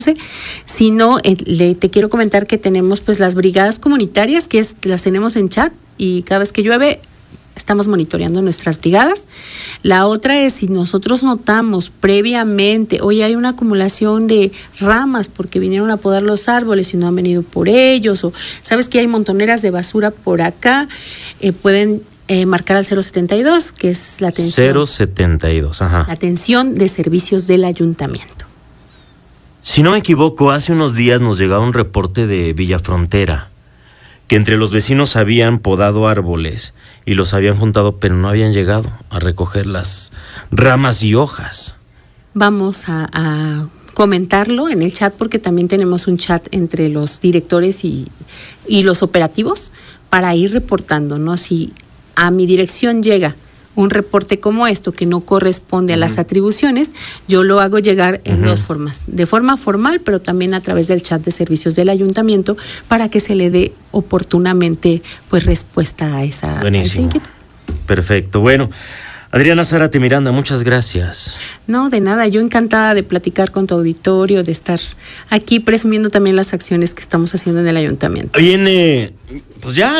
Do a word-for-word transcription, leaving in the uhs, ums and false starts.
sino eh, le, te quiero comentar que tenemos pues las brigadas comunitarias, que es, las tenemos en chat, y cada vez que llueve estamos monitoreando nuestras brigadas. La otra es si nosotros notamos previamente, oye, hay una acumulación de ramas porque vinieron a podar los árboles y no han venido por ellos, o sabes que hay montoneras de basura por acá, eh, pueden eh, marcar al cero setenta y dos, que es la atención. cero setenta y dos, ajá. Atención de servicios del ayuntamiento. Si no me equivoco, hace unos días nos llegaba un reporte de Villafrontera, que entre los vecinos habían podado árboles y los habían juntado, pero no habían llegado a recoger las ramas y hojas. Vamos a, a comentarlo en el chat, porque también tenemos un chat entre los directores y, y los operativos para ir reportando, ¿no? Si a mi dirección llega un reporte como esto que no corresponde a uh-huh. las atribuciones, yo lo hago llegar en uh-huh. dos formas, de forma formal, pero también a través del chat de servicios del ayuntamiento, para que se le dé oportunamente pues respuesta a esa, a esa inquietud. Perfecto. Bueno, Adriana Zárate Miranda, muchas gracias. No, de nada, yo encantada de platicar con tu auditorio, de estar aquí presumiendo también las acciones que estamos haciendo en el ayuntamiento. Viene, pues ya